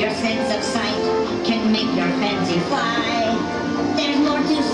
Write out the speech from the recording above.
Your sense of sight can make your fancy fly. There's more to